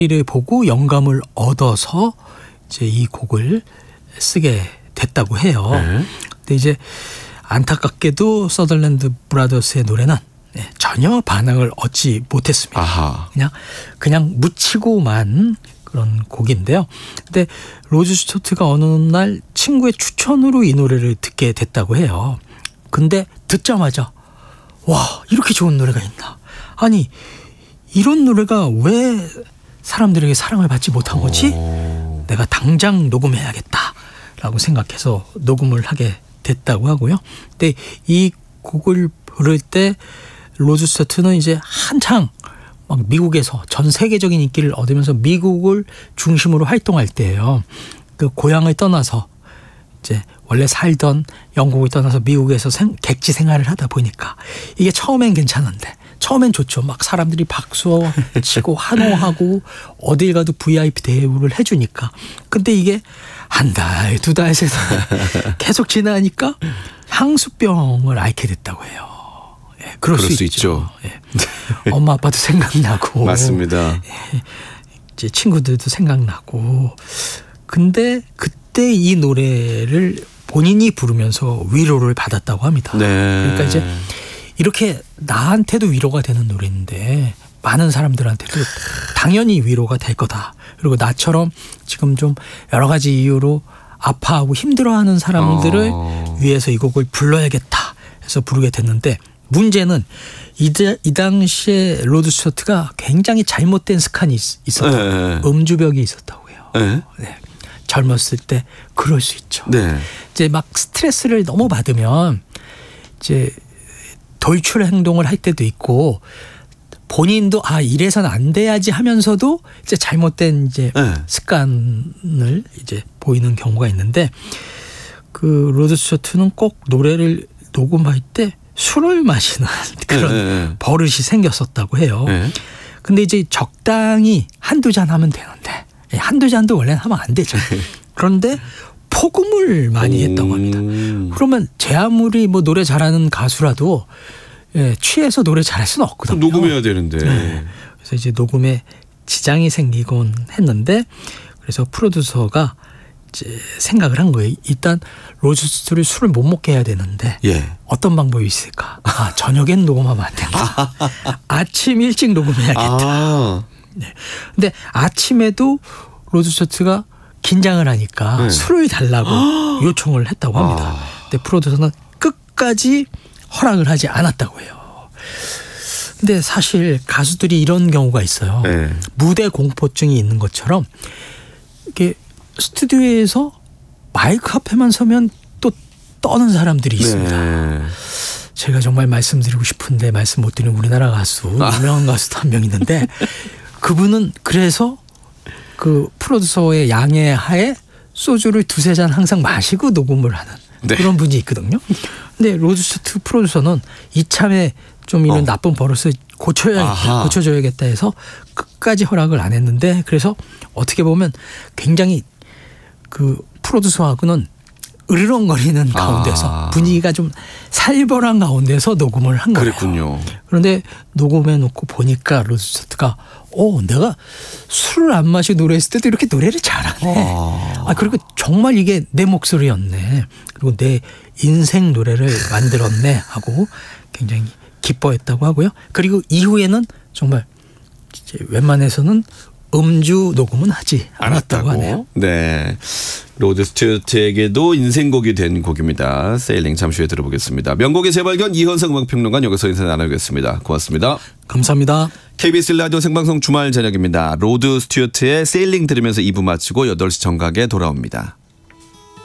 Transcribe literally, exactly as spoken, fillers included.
를 보고 영감을 얻어서 이제 이 곡을 쓰게 됐다고 해요. 네. 근데 이제 안타깝게도 서덜랜드 브라더스의 노래는 전혀 반응을 얻지 못했습니다. 아하. 그냥 그냥 묻히고만 그런 곡인데요. 근데 로즈 스튜어트가 어느 날 친구의 추천으로 이 노래를 듣게 됐다고 해요. 근데 듣자마자 와, 이렇게 좋은 노래가 있나? 아니, 이런 노래가 왜 사람들에게 사랑을 받지 못한 거지? 오. 내가 당장 녹음해야겠다라고 생각해서 녹음을 하게 됐다고 하고요. 근데 이 곡을 부를 때 로즈 스튜어트는 이제 한창 막 미국에서 전 세계적인 인기를 얻으면서 미국을 중심으로 활동할 때예요. 그 고향을 떠나서 이제 원래 살던 영국을 떠나서 미국에서 생, 객지 생활을 하다 보니까 이게 처음엔 괜찮은데 처음엔 좋죠. 막 사람들이 박수 치고 환호하고 어딜 가도 브이아이피 대우를 해주니까. 근데 이게 한 달, 두 달, 세 달 계속 지나니까 향수병을 앓게 됐다고 해요. 예, 그럴, 그럴 수, 수 있죠. 있죠. 예. 엄마 아빠도 생각나고. 맞습니다. 예, 이제 친구들도 생각나고. 근데 그때 이 노래를 본인이 부르면서 위로를 받았다고 합니다. 네. 그러니까 이제 이렇게 나한테도 위로가 되는 노래인데 많은 사람들한테도 당연히 위로가 될 거다. 그리고 나처럼 지금 좀 여러 가지 이유로 아파하고 힘들어하는 사람들을 어. 위해서 이 곡을 불러야겠다 해서 부르게 됐는데 문제는 이, 이 당시에 로드 스튜어트가 굉장히 잘못된 습관이 있었다. 네. 음주벽이 있었다고 해요. 네. 네. 젊었을 때 그럴 수 있죠. 네. 이제 막 스트레스를 너무 받으면 이제 돌출 행동을 할 때도 있고 본인도 아 이래서는 안 돼야지 하면서도 이제 잘못된 이제 네. 습관을 이제 보이는 경우가 있는데 그 로드 스튜어트는 꼭 노래를 녹음할 때 술을 마시는 그런 네, 네, 네. 버릇이 생겼었다고 해요. 네. 근데 이제 적당히 한두 잔 하면 되는데 한두 잔도 원래는 하면 안 되죠. 그런데 폭음을 많이 했다고 합니다. 그러면 제 아무리 뭐 노래 잘하는 가수라도 예, 취해서 노래 잘할 수는 없거든요. 녹음해야 되는데. 네. 그래서 이제 녹음에 지장이 생기곤 했는데 그래서 프로듀서가 이제 생각을 한 거예요. 일단 로즈 스튜어트를 술을 못 먹게 해야 되는데 예. 어떤 방법이 있을까? 아, 저녁엔 녹음하면 안 된다. 아침 일찍 녹음해야겠다. 아. 네. 근데 아침에도 로드 스튜어트가 긴장을 하니까 네. 술을 달라고 요청을 했다고 합니다. 아. 근데 프로듀서는 끝까지 허락을 하지 않았다고 해요. 근데 사실 가수들이 이런 경우가 있어요. 네. 무대 공포증이 있는 것처럼 이렇게 스튜디오에서 마이크 앞에만 서면 또 떠는 사람들이 있습니다. 네. 제가 정말 말씀드리고 싶은데 말씀 못 드리는 우리나라 가수 유명한 가수도 한 명 있는데 그분은 그래서 그 프로듀서의 양해 하에 소주를 두세 잔 항상 마시고 녹음을 하는 네. 그런 분이 있거든요. 근데 로드 스튜어트 프로듀서는 이참에 좀 이런 어. 나쁜 버릇을 고쳐야겠다, 아하. 고쳐줘야겠다 해서 끝까지 허락을 안 했는데 그래서 어떻게 보면 굉장히 그 프로듀서하고는 으르렁거리는 가운데서 아. 분위기가 좀 살벌한 가운데서 녹음을 한 거예요. 그랬군요. 그런데 녹음해 놓고 보니까 로드 스튜어트가 어 내가 술을 안 마시고 노래했을 때도 이렇게 노래를 잘하네. 아. 아 그리고 정말 이게 내 목소리였네. 그리고 내 인생 노래를 만들었네 하고 굉장히 기뻐했다고 하고요. 그리고 이후에는 정말 이제 웬만해서는 음주 녹음은 하지 않았다고, 않았다고 하네요. 네. 로드 스튜어트에게도 인생곡이 된 곡입니다. 세일링 잠시 후에 들어보겠습니다. 명곡의 재발견 이현석 음악평론가 여기서 인사 나누겠습니다. 고맙습니다. 감사합니다. 케이비에스 라디오 생방송 주말 저녁입니다. 로드 스튜어트의 세일링 들으면서 이 부 마치고 여덟 시 정각에 돌아옵니다.